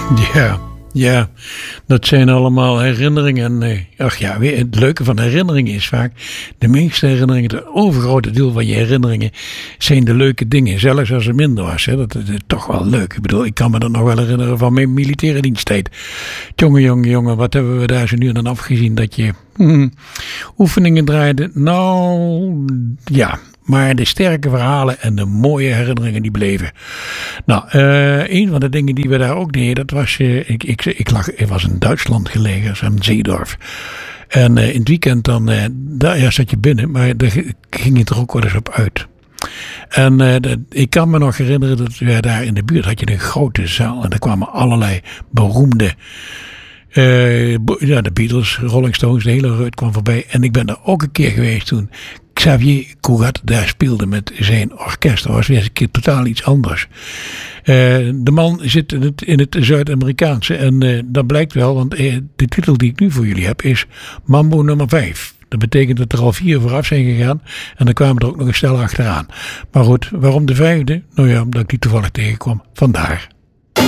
Ja, dat zijn allemaal herinneringen. Het leuke van herinneringen is vaak, de meeste herinneringen, het overgrote deel van je herinneringen zijn de leuke dingen. Zelfs als er minder was. Hè. Dat is toch wel leuk. Ik bedoel, ik kan me dat nog wel herinneren van mijn militaire diensttijd. Jongen, wat hebben we daar zo nu dan afgezien dat je oefeningen draaide. Nou, ja. Maar de sterke verhalen en de mooie herinneringen die bleven. Nou, een van de dingen die we daar ook deden, dat was, ik was in Duitsland gelegen, aan Zeedorf. En in het weekend dan, daar zat je binnen, maar daar ging je er ook wel eens op uit. En ik kan me nog herinneren dat we daar in de buurt had je een grote zaal. En daar kwamen allerlei beroemde, de Beatles, Rolling Stones, de hele reut kwam voorbij. En ik ben er ook een keer geweest toen Xavier Cugat daar speelde met zijn orkest. Dat was weer eens een keer totaal iets anders. De man zit in het Zuid-Amerikaanse. En dat blijkt wel, want de titel die ik nu voor jullie heb is Mambo nummer 5. Dat betekent dat er al 4 vooraf zijn gegaan. En dan kwamen er ook nog een stel achteraan. Maar goed, waarom de 5e? Nou ja, omdat ik die toevallig tegenkwam. Vandaar.